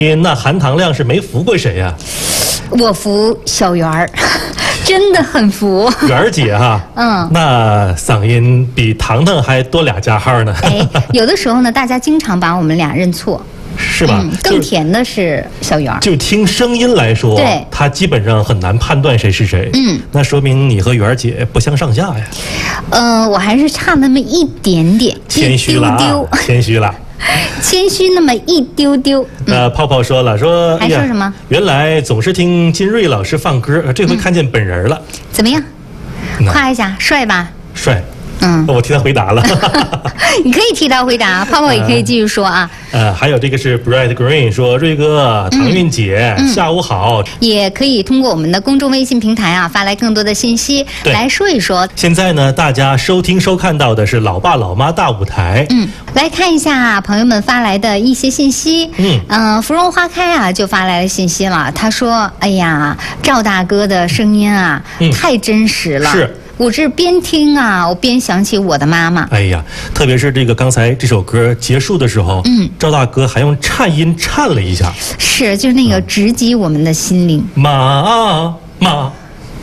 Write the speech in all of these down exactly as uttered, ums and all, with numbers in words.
那含糖量是没服过谁呀、啊？ 我服小圆儿，真的很服。 圆儿姐哈， 嗯， 那嗓音比糖糖还多俩加号呢。 哎，有的时候呢，大家经常把我们俩认错。 是吧？ 嗯、更甜的是小圆儿。 就听声音来说， 对， 他基本上很难判断谁是谁。 嗯， 那说明你和圆儿姐不相上下呀。 呃，我还是差那么一点点， 谦虚了啊，谦虚了。 谦虚那么一丢丢。 呃，泡泡说了，说还说什么？ 原来总是听金瑞老师放歌，这回看见本人了， 嗯、怎么样？夸一下，帅吧？ 帅。 嗯， 我替他回答了。 你可以替他回答，泡泡也可以继续说啊。 呃，还有这个是 Bright Green 说，瑞哥、唐韵姐、嗯嗯，下午好。 也可以通过我们的公众微信平台啊，发来更多的信息来说一说。 现在呢，大家收听收看到的是老爸老妈大舞台。 嗯，来看一下朋友们发来的一些信息。 嗯嗯、呃，芙蓉花开啊就发来了信息了，他说：“哎呀，赵大哥的声音啊，嗯、太真实了。” 是。 我这边听啊，我边想起我的妈妈。 哎呀，特别是这个刚才这首歌结束的时候， 嗯， 赵大哥还用颤音颤了一下， 是，就是那个直击我们的心灵。 妈、嗯、妈，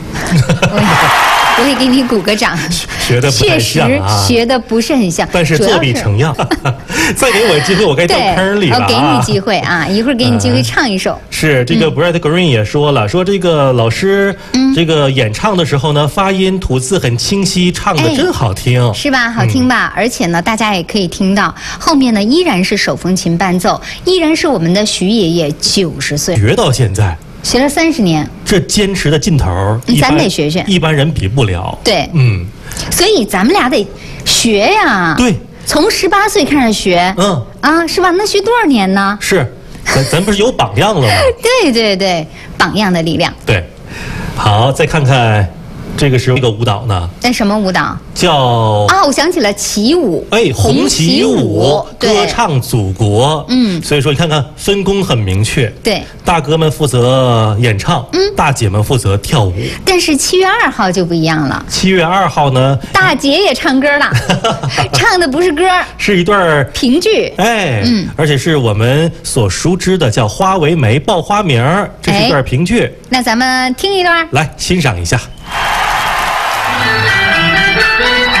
我也给你鼓个掌。 学的不太像啊， 确实学的不是很像， 但是作比成样。再给我机会，我该掉坑里了、啊。 给你机会啊，一会儿给你机会唱一首。 呃、是这个 Bright Green 也说了，说这个老师、嗯、这个演唱的时候呢，发音吐字很清晰，唱的真好听， 哎、是吧？好听吧？嗯、而且呢，大家也可以听到后面呢，依然是手风琴伴奏，依然是我们的徐爷爷九十岁， 学到现在。 学了三十年， 这坚持的劲头， 咱得学学， 一般人比不了。 对， 嗯， 所以咱们俩得学呀。 对， 从十八岁开始学， 嗯， 啊，是吧？那学多少年呢？ 是，咱咱不是有榜样了吗？ 对对对，榜样的力量。 对，好，再看看，这个是一个舞蹈呢。 那什么舞蹈？ 叫啊，我想起了旗舞， 哎，红旗舞，歌唱祖国。 嗯， 所以说你看看分工很明确。 对， 大哥们负责演唱，嗯，大姐们负责跳舞。 但是七月二号就不一样了。 七月二号呢， 大姐也唱歌了，唱的不是歌， 是一段评剧。 哎，嗯，而且是我们所熟知的叫《花为媒报花名》，这是一段评剧。 哎、那咱们听一段， 来欣赏一下。